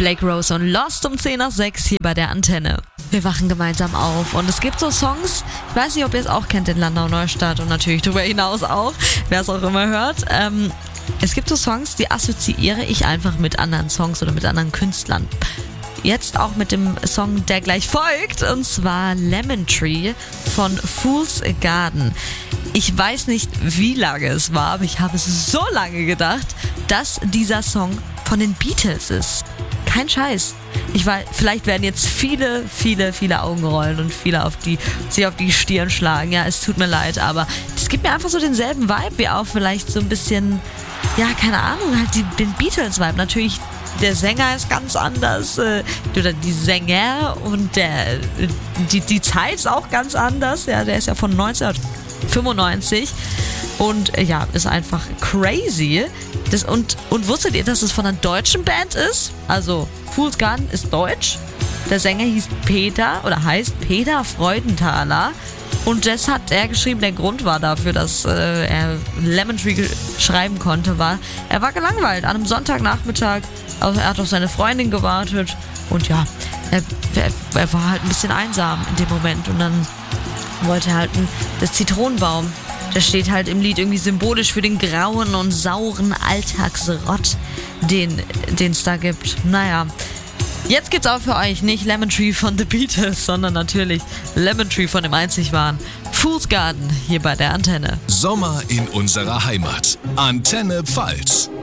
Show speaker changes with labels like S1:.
S1: Blake Rose und Lost um 10 nach 6 hier bei der Antenne. Wir wachen gemeinsam auf und es gibt so Songs, ich weiß nicht, ob ihr es auch kennt in Landau Neustadt und natürlich darüber hinaus auch, wer es auch immer hört. Es gibt so Songs, die assoziiere ich einfach mit anderen Songs oder mit anderen Künstlern. Jetzt auch mit dem Song, der gleich folgt, und zwar Lemon Tree von Fool's Garden. Ich weiß nicht, wie lange es war, aber ich habe es so lange gedacht, dass dieser Song von den Beatles ist. Kein Scheiß. Vielleicht werden jetzt viele Augen rollen und viele sich auf die Stirn schlagen. Ja, es tut mir leid, aber es gibt mir einfach so denselben Vibe wie auch vielleicht so ein bisschen, ja, keine Ahnung, halt den Beatles-Vibe. Natürlich, der Sänger ist ganz anders, oder die Sänger, und die Zeit ist auch ganz anders. Ja, der ist ja von 1995 und ja, ist einfach crazy. Und wusstet ihr, dass es von einer deutschen Band ist? Also Fool's Garden ist deutsch. Der Sänger heißt Peter Freudenthaler. Und das hat er geschrieben. Der Grund war dafür, dass er Lemon Tree schreiben konnte, er war gelangweilt an einem Sonntagnachmittag. Also er hat auf seine Freundin gewartet. Und ja, er war halt ein bisschen einsam in dem Moment. Und dann wollte er halt das Zitronenbaum. Der steht halt im Lied irgendwie symbolisch für den grauen und sauren Alltagsrott, den es da gibt. Naja, jetzt gibt's auch für euch nicht Lemon Tree von The Beatles, sondern natürlich Lemon Tree von dem einzig wahren Fool's Garden hier bei der Antenne.
S2: Sommer in unserer Heimat. Antenne Pfalz.